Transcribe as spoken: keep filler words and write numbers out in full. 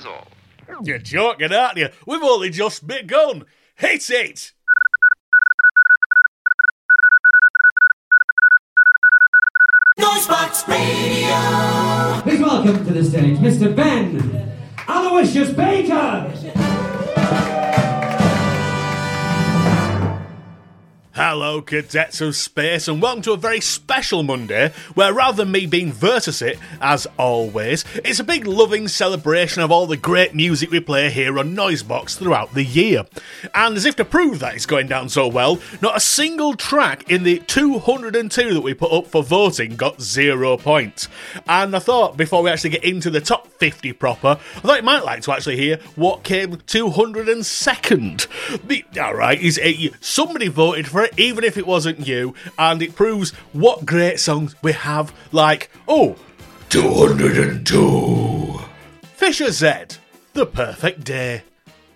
all. You're joking, aren't you? We've only just begun. Hit it! Noisebox Radio. Please welcome to the stage Mister Ben Aloysius Baker. Hello, cadets of space, and welcome to a very special Monday, where rather than me being versus-it, as always, it's a big loving celebration of all the great music we play here on Noisebox throughout the year. And as if to prove that it's going down so well, not a single track in the two hundred two that we put up for voting got zero points. And I thought, before we actually get into the top fifty proper, I thought you might like to actually hear what came two hundred second. Alright, somebody voted for it, even if it wasn't you, and it proves what great songs we have, like, oh, two hundred two. Fisher Z, The Perfect Day.